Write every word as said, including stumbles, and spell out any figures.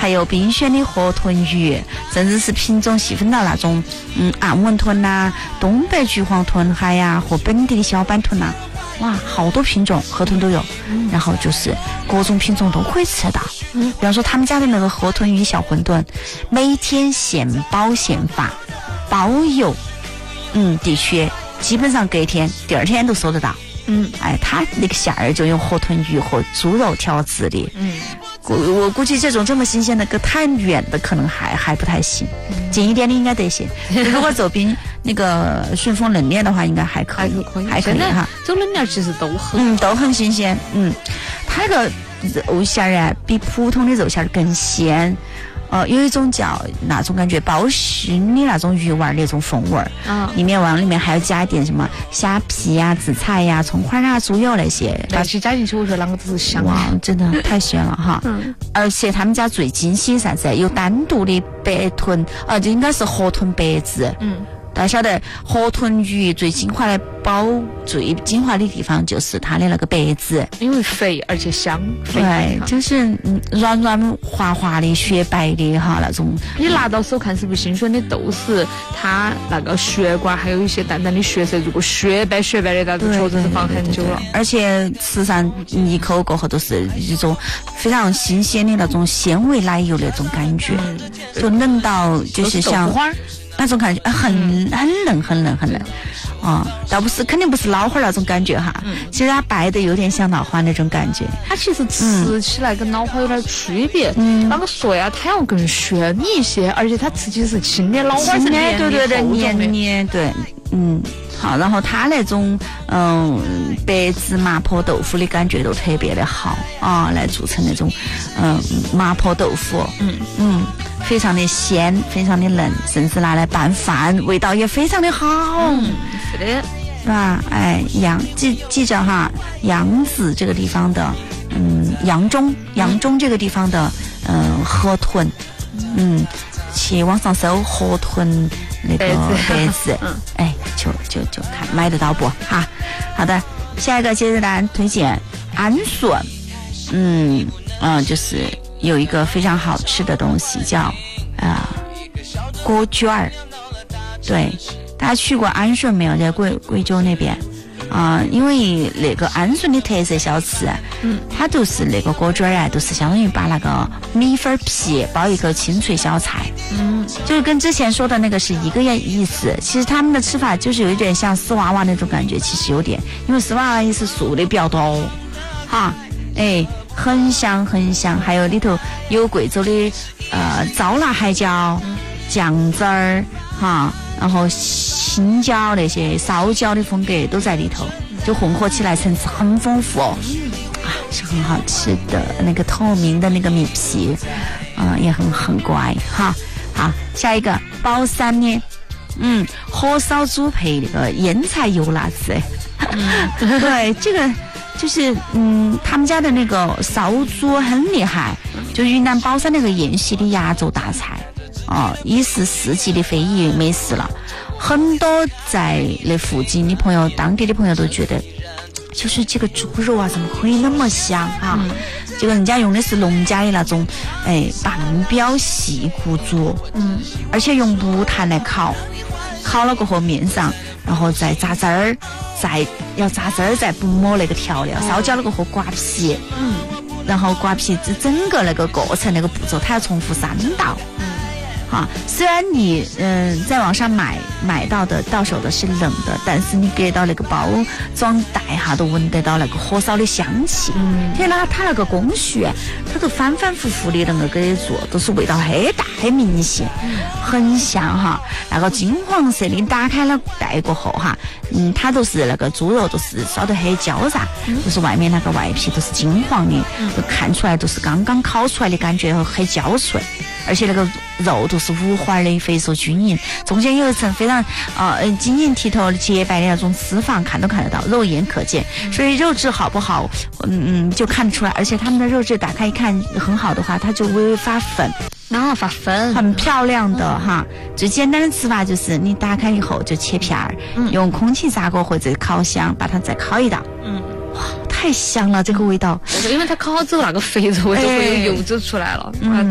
还有冰鲜的河豚鱼，甚至是品种细分到那种嗯暗纹豚呐、啊、东北橘黄豚海呀、啊、和本地的小板豚呐、啊，哇，好多品种河豚都有。嗯、然后就是各种品种都可以吃到。嗯，比方说他们家的那个河豚鱼小馄饨，每天现包现发，包邮。嗯，地区基本上隔天、第二天都收得到。嗯，哎，它那个馅儿就用河豚鱼和猪肉调制的。嗯，我我估计这种这么新鲜的，隔太远的可能还还不太行，嗯、近一点的应该得行。如果走冰那个顺丰冷链的话，应该还可以， 可以还可以哈。 走冷链其实都很嗯都很新鲜。嗯，它那个肉馅儿啊，比普通的肉馅儿更鲜。呃，有一种叫那种感觉包熏的那种鱼丸那种风味儿，啊、里面往里面还要加一点什么虾皮呀、紫菜呀、葱花啊、猪油那些， 那些加进去，我说啷个都是香。 哇，真的太鲜了哈！嗯，而且他们家最惊喜啥子？有单独的白豚，呃，就应该是河豚白子。嗯。大家晓得河豚鱼最精华的包最精华的地方就是它的那个白子， 因为肥而且香， 对，就是嗯软软滑滑的雪白的哈那种。 你拿到手看是不是新鲜的豆豉，它那个血管还有一些淡淡的血色，如果雪白雪白的，那就确实是放很久了。 而且吃上一口过后都是一种非常新鲜的那种鲜味奶油那种感觉，嗯、就嫩到就是像。那种感觉很很嫩很嫩很嫩啊、哦，倒不是肯定不是老花那种感觉哈，嗯、其实它白的有点像老花那种感觉。 它其实吃起来跟老花有点区别，嗯，啷个说呀？它要更鲜一些，而且它吃起是轻的，老花是黏的，对对对，黏黏对，嗯。好，然后它那种嗯白子麻婆豆腐的感觉都特别的好啊，来做成那种嗯麻婆豆腐，嗯嗯，非常的鲜，非常的嫩，甚至拿来拌饭，味道也非常的好。嗯， 是的， 是吧？哎，扬记记着哈，扬子这个地方的，嗯，扬中扬中这个地方的，嗯，河豚，嗯，去网上搜河豚。那个杯子，嗯，哎，就就就看买得到不哈？好的，下一个接着单推荐安顺，嗯嗯，就是有一个非常好吃的东西叫啊、呃、锅卷儿，对，大家去过安顺没有？在贵贵州那边。啊、呃，因为那个安顺的特色小吃，嗯，它都是那个锅卷儿啊，都是相当于把那个米粉皮包一个清脆小菜，嗯，就是跟之前说的那个是一个意思。其实他们的吃法就是有一点像丝娃娃那种感觉，其实有点，因为丝娃娃也是素的比较多，哈，哎，很香很香，还有里头有贵州的呃糟辣海椒、酱汁儿，哈。然后青椒那些烧椒的风格都在里头，就混合起来层次很丰富哦，啊，是很好吃的。那个透明的那个米皮，嗯、呃，也很很乖哈。好，下一个宝山的，嗯，火烧猪配那个腌菜油辣子，嗯、对，这个就是嗯，他们家的那个烧猪很厉害，就云南宝山那个宴席的压轴大菜。哦，已是世纪的非遗美食了，很多在那附近的朋友、当地的朋友都觉得，就是这个猪肉啊，怎么可以那么香啊？嗯、结果人家用的是农家的那种，哎，半标细骨猪，嗯，而且用木炭来烤，烤了过后面上，然后再榨汁儿，再要榨汁儿，再不抹那个调料，烧焦了过后刮皮，嗯，然后刮皮这整个那个过程那个步骤，它要重复三道，嗯。啊，虽然你嗯、呃、在网上买买到的到手的是冷的，但是你给到那个包装袋哈，都闻得到那个火烧的香气。嗯，天哪，它那个工序，它都反反复复的那个给做，都是味道很大很明显，很香哈。那个金黄色的，打开了袋过后哈，嗯，它都是那个猪肉都是烧得很焦炸，嗯、就是外面那个外皮都是金黄的，嗯、就看出来都是刚刚烤出来的感觉，很焦脆。而且那个肉都是五花的，肥瘦均匀，中间有一层非常呃晶莹剔透、洁白的那种脂肪，看都看得到，肉眼可见。所以肉质好不好，嗯嗯，就看得出来。而且他们的肉质打开一看很好的话，它就微微发粉， 然后发粉， 很漂亮的、嗯、哈。最简单的吃法就是你打开以后就切片儿，嗯、用空气炸锅或者烤箱把它再烤一道。嗯。哇，太香了，这个味道！ 因为它烤好之后，那个肥肉就会有油脂出来了。嗯。